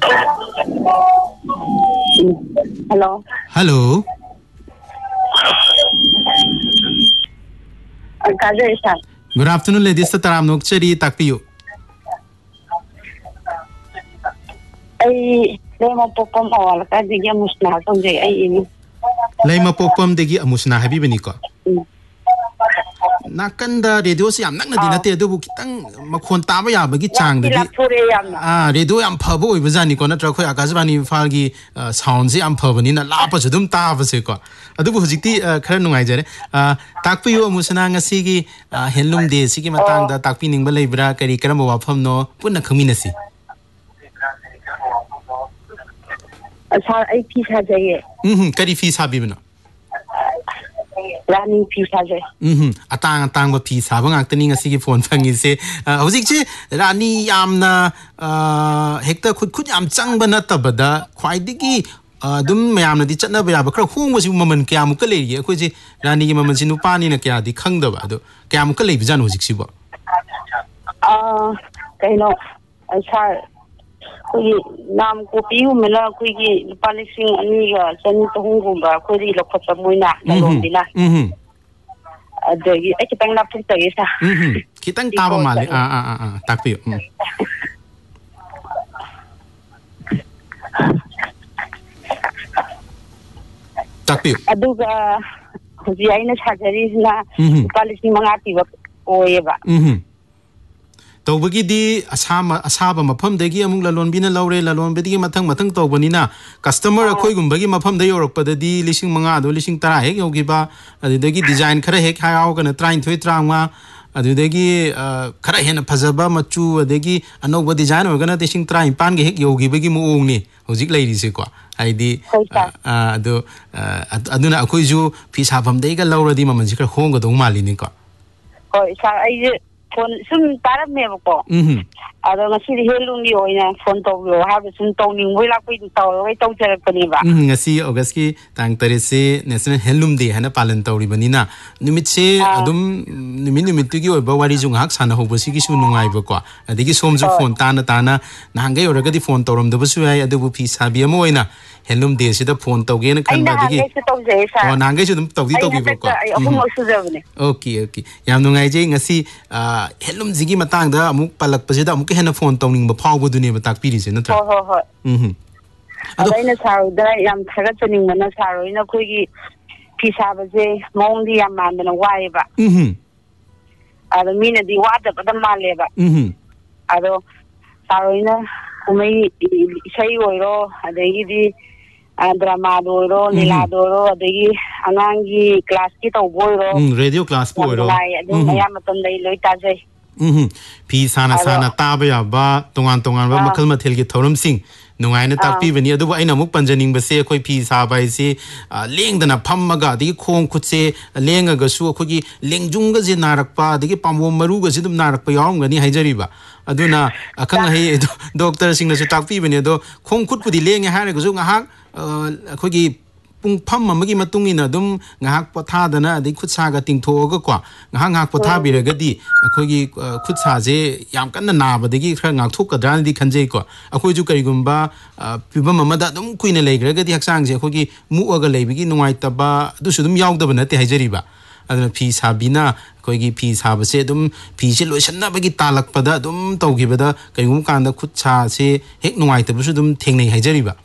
Hello. Hello. Good afternoon, ladies. Taram Nokchari Takpiyu. Lema Popom or Kadia Musna from the A. Lema Popom de Musna Habibeniko. Nakanda radio siam Nakadina do Bukitang Makontabaya Bagi Chang radio am Pabo Bazani Konatra Kazvani Falgi sounds am Povanina Lapasudum Tavaseko. Adubuziti Karnuizer Takpiyu Musana Sigi Helum de Sigi Matanga Takpining Balebra Karikaramo Pumno Puna community. A piece has a Carifis Habibino. Running piece has a tang piece having acting a sigi phone fang is say, Hosiki Rani Yamna Hector could am Chang Banata Bada, quite diggy. Dum Mayam the Chana Bayabaka, whom was woman Kamukale, Kuji Rani Mamansinupani Nakia, the Kangdavado, Kamukale, Jan was Xibo. I know, as far Nam Kopi, Mela, Quiggy, Palissing, Aniga, Sen Hungumba, Kuri, Lokosamuna, Londina. The Ekipang Lapita. Kitang Tavamali, Tapi. Tapi. Aduga, Ziana Hajarizna, Palissing Mangati, or Eva. Tobagi Asama Asaba Mapam de Giamung Lalon Bina Laure Lalon Bedi Matang Matang Tobanina, customer a Koigum Bagi Mapam de Europe, but the Lishing Mangado, Lishing Tarahek, Yogiba, the Degi design Karahek, how gonna trying to trauma, the Degi Karahan Pazaba Machu, a Degi, and no what design we're gonna teaching trying Pangek Yogi Bagi Moongi, Hosik ladies equa. I did Aduna Akuju, Peace Hapam Dega Laura di Mamanjika Hongo Domalinica. Oh, soon Taramako. I don't see the Helumi phone to have some toning. We like to talk to Paniva. I see Ogaski, Tang Terese, National Helum de Hana Palantori Banina. Numitse, Adum Numinimitugi, Bawarizung Haks, and Hobosiki Nungaiboqua. I think it's homes of Fontana Tana, Nanga or Regadi Fontorum, the Busua, the Wupis Habia Moina. Helum de Sida Ponto again, and Kandagi. Oh, Nanga should talk to Okay. Yamungai, I see Helum Zigi Matanga, Mukpalak Pasida, Mukan phone toning, but power would never talk Piris in the truck. I am threatening Manasaro in a quickie piece of a day, Mondi a man and a wife. I don't mean the water, but the Maleva. I don't Sarina, who may say, or they Dramado, Niladoro, the Anangi class kit of Boiro, radio class Boiro. I am a Peace Sana Tabia Ba, Tongan Makalma Telgi Torum Sing. No, I not talk even near the way no Mupanjaning, but say a quick piece have I say, laying than a Pamaga, the Kong could say, a laying a Gasua cookie, laying Jungas in Narakpa, the Pamo Marugas in Narakpayong, and Hajariba. Aduna, a Kanga doctor sing the talk even near the Kong could put the laying a Haragazunga hag, a quickie. Pum Magi Matungina dum Ngahak Potadana, they could saga ting to Ogaqua, Hangak Potabi Regadi, a Kogi Kutsaze, Yamkana Naba, the Gik took a Drandi Kanjeko, a Kojukarigumba, Pibamada, Dum Queen Leg, Regadi Haxang, Kogi, Muaga Lebigi, no Waitaba, Dusudum Yaudabanate Hajariba, and a piece Habina, Kogi piece Habasedum, Pichilus, Nabagi Talak Pada, Dum Togibada, Kayumkanda Kutsa, say, Hek no Waita Busudum, Tene Hajariba.